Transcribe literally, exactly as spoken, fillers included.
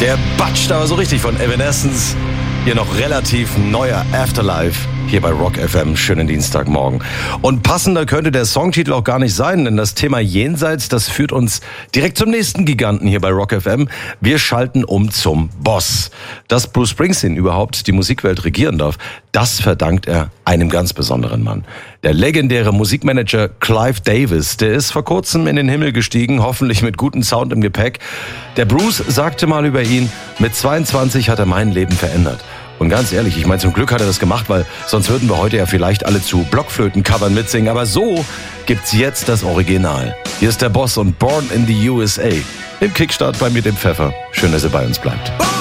Der batscht aber so richtig von Evanescence. Hier noch relativ neuer Afterlife. Hier bei Rock F M. Schönen Dienstagmorgen. Und passender könnte der Songtitel auch gar nicht sein, denn das Thema Jenseits, das führt uns direkt zum nächsten Giganten hier bei Rock F M. Wir schalten um zum Boss. Dass Bruce Springsteen überhaupt die Musikwelt regieren darf, das verdankt er einem ganz besonderen Mann. Der legendäre Musikmanager Clive Davis, der ist vor kurzem in den Himmel gestiegen, hoffentlich mit gutem Sound im Gepäck. Der Bruce sagte mal über ihn, mit zweiundzwanzig hat er mein Leben verändert. Und ganz ehrlich, ich meine, zum Glück hat er das gemacht, weil sonst würden wir heute ja vielleicht alle zu Blockflöten-Covern mitsingen. Aber so gibt's jetzt das Original. Hier ist der Boss und Born in the U S A. Im Kickstart bei mir, dem Pfeffer. Schön, dass ihr bei uns bleibt.